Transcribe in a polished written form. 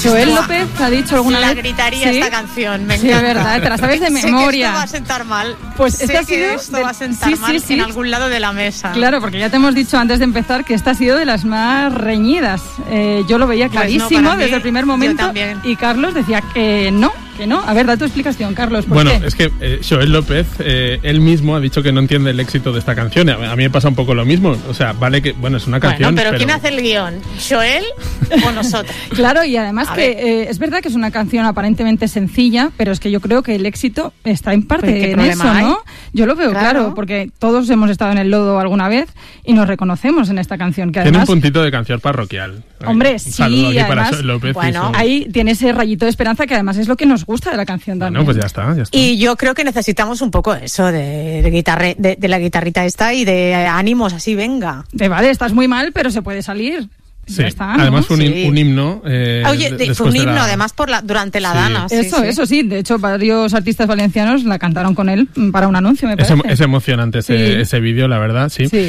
Joel López ha dicho alguna vez... La gritaría esta canción, me encanta. Sí, es verdad, te la sabes de memoria. Sé que esto va a sentar mal. Pues sé que esto va a sentar mal en algún lado de la mesa. Claro, porque ya te hemos dicho antes de empezar que esta ha sido de las más reñidas. Yo lo veía clarísimo desde el primer momento y Carlos decía que no. A ver, da tu explicación, Carlos. ¿Por qué? Es que Joel López, él mismo ha dicho que no entiende el éxito de esta canción. A mí me pasa un poco lo mismo. O sea, vale que, es una canción. Pero ¿quién hace el guión? ¿Joel o nosotros? Claro, y además es verdad que es una canción aparentemente sencilla, pero es que yo creo que el éxito está en parte en eso, ¿no? Yo lo veo claro, porque todos hemos estado en el lodo alguna vez y nos reconocemos en esta canción. Que además, tiene un puntito de canción parroquial. Hombre, sí, y además, para Joel López. Ahí tiene ese rayito de esperanza que además es lo que nos gusta de la canción también. Pues ya está. Y yo creo que necesitamos un poco eso de la guitarrita esta y de ánimos así, venga. Vale, estás muy mal, pero se puede salir. Sí, ya está, además fue un himno. Fue un himno además durante la Dana. Eso sí, de hecho varios artistas valencianos la cantaron con él para un anuncio, me parece. Es emocionante ese vídeo, la verdad, sí.